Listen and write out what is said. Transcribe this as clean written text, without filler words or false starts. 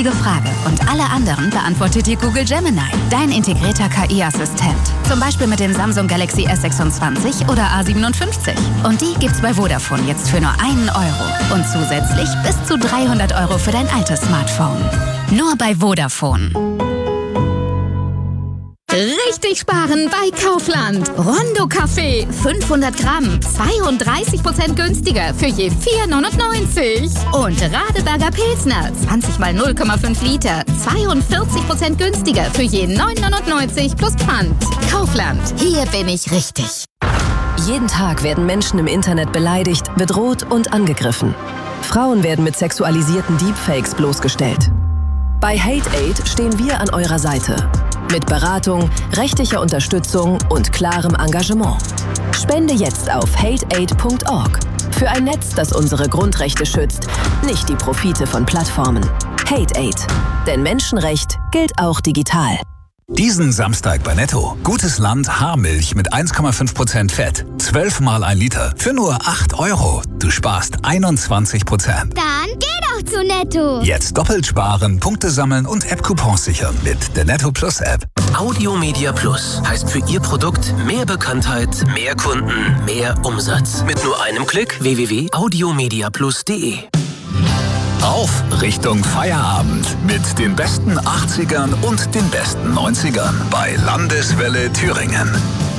richtige Frage und alle anderen beantwortet dir Google Gemini, dein integrierter KI-Assistent. Zum Beispiel mit dem Samsung Galaxy S26 oder A57. Und die gibt's bei Vodafone jetzt für nur 1 Euro. Und zusätzlich bis zu 300 Euro für dein altes Smartphone. Nur bei Vodafone. Richtig sparen bei Kaufland. Rondo Kaffee, 500 Gramm, 32% günstiger für je 4,99. Und Radeberger Pilsner, 20 mal 0,5 Liter, 42% günstiger für je 9,99 plus Pfand. Kaufland, hier bin ich richtig. Jeden Tag werden Menschen im Internet beleidigt, bedroht und angegriffen. Frauen werden mit sexualisierten Deepfakes bloßgestellt. Bei HateAid stehen wir an eurer Seite. Mit Beratung, rechtlicher Unterstützung und klarem Engagement. Spende jetzt auf hateaid.org. Für ein Netz, das unsere Grundrechte schützt, nicht die Profite von Plattformen. HateAid. Denn Menschenrecht gilt auch digital. Diesen Samstag bei Netto. Gutes Land Haarmilch mit 1,5% Fett. 12 mal 1 Liter für nur 8 Euro. Du sparst 21%. Dann geh doch zu Netto. Jetzt doppelt sparen, Punkte sammeln und App-Coupons sichern mit der Netto Plus App. Audiomedia Plus heißt für Ihr Produkt mehr Bekanntheit, mehr Kunden, mehr Umsatz. Mit nur einem Klick www.audiomediaplus.de. Auf Richtung Feierabend mit den besten 80ern und den besten 90ern bei Landeswelle Thüringen.